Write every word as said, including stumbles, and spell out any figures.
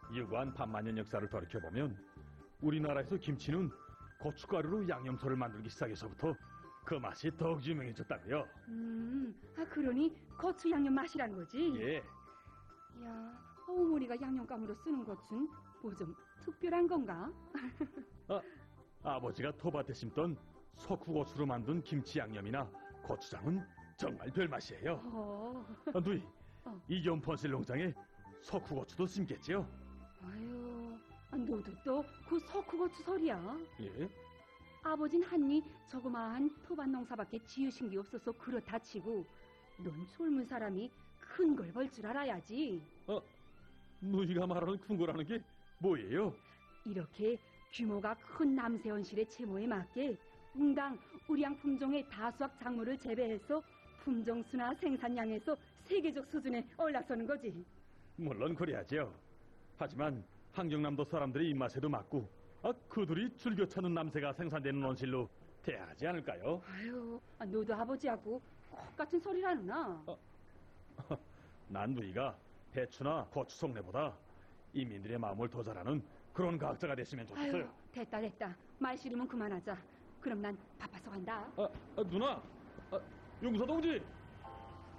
유구한 반만년 역사를 돌이켜보면 우리나라에서 김치는 고춧가루로 양념소를 만들기 시작해서부터 그 맛이 더욱 유명해졌다고요. 음, 아 그러니 고추 양념 맛이란 거지? 예. 야, 어머니가 양념감으로 쓰는 고추는 뭐 좀 특별한 건가? 아, 아버지가 텃밭에 심던 석후고추로 만든 김치 양념이나 고추장은 정말 별맛이에요. 어, 아, 누이, 어. 이 연포실 농장에 석후고추도 심겠지요? 아유, 아, 너도 또 그 석후고추 소리야? 예. 아버진 한니 조그마한 토반 농사밖에 지으신 게 없어서 그렇다 치고 넌 젊은 사람이 큰 걸 벌 줄 알아야지. 어, 누이가 말하는 큰 거라는 게 뭐예요? 이렇게 규모가 큰 남세원실의 채모에 맞게 응당 우량 품종의 다수학 작물을 재배해서 품종수나 생산량에서 세계적 수준에 올라서는 거지. 물론 그래야죠. 하지만 한경남도 사람들의 입맛에도 맞고 아, 그들이 즐겨 찾는 남새가 생산되는 원실로 돼야 하지 않을까요? 아유, 아, 너도 아버지하고 똑같은 소리라누나. 어, 난 누이가 배추나 고추 속내보다 인민들의 마음을 더 잘 아는 그런 과학자가 됐으면 좋겠어요. 아유, 됐다 됐다. 말 싫으면 그만하자. 그럼 난 바빠서 간다. 아, 아, 누나! 아, 용사 동지!